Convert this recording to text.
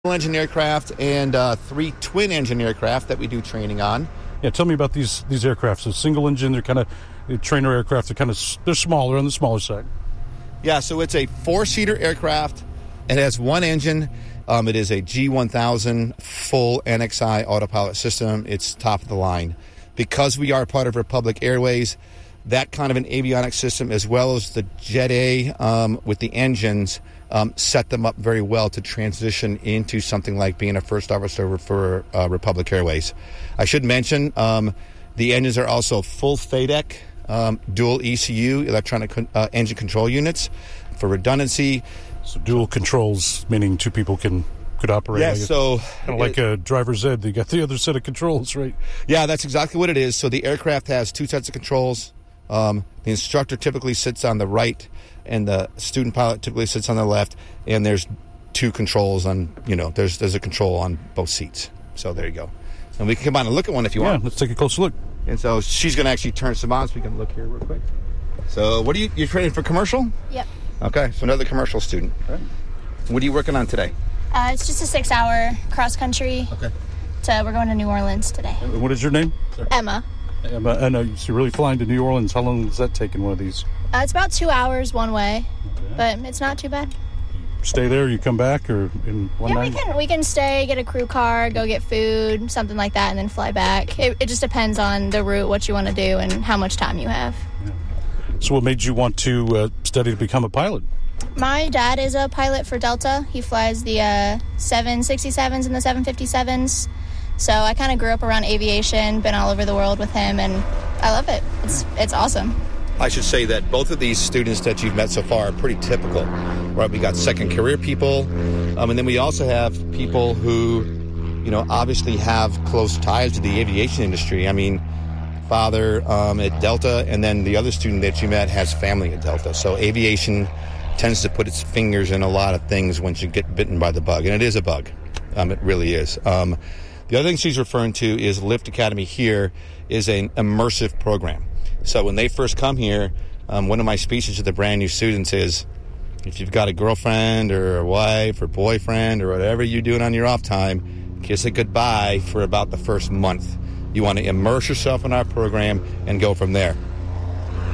engine aircraft and 3 twin engine aircraft that we do training on. Yeah, tell me about these aircraft. So single engine, they're kind of trainer aircraft. They're smaller, on the smaller side. Yeah, so it's a 4-seater aircraft. It has 1 engine. It is a G1000 full NXI autopilot system. It's top of the line. Because we are part of Republic Airways, that kind of an avionics system, as well as the Jet A with the engines, set them up very well to transition into something like being a first officer for Republic Airways. I should mention the engines are also full FADEC, dual ECU, electronic engine control units for redundancy. So dual controls, meaning 2 people could operate. Yes, so kind of like a driver's ed. They got the other set of controls, right? Yeah, that's exactly what it is. So the aircraft has 2 sets of controls. The instructor typically sits on the right, and the student pilot typically sits on the left. And there's 2 controls on, there's a control on both seats. So there you go. And we can come on and look at one if you want. Yeah, let's take a closer look. And so she's going to actually turn some on so we can look here real quick. So what you're training for commercial? Yep. Okay, so another commercial student. All right. What are you working on today? It's just a 6-hour cross country. Okay. We're going to New Orleans today. What is your name? Sorry. Emma. And you're really flying to New Orleans. How long does that take in one of these? It's about 2 hours one way, but it's not too bad. Stay there, you come back, or in one night? We can stay, get a crew car, go get food, something like that, and then fly back. It just depends on the route, what you want to do, and how much time you have. Yeah. So what made you want to study to become a pilot? My dad is a pilot for Delta. He flies the 767s and the 757s. So I kind of grew up around aviation, been all over the world with him, and I love it. It's awesome. I should say that both of these students that you've met so far are pretty typical. Right? We got second career people, and then we also have people who, obviously have close ties to the aviation industry. I mean, father at Delta, and then the other student that you met has family at Delta. So aviation tends to put its fingers in a lot of things once you get bitten by the bug, and it is a bug. It really is. The other thing she's referring to is Lift Academy here is an immersive program. So when they first come here, one of my speeches to the brand new students is, if you've got a girlfriend or a wife or boyfriend or whatever you're doing on your off time, kiss it goodbye for about the first month. You want to immerse yourself in our program and go from there.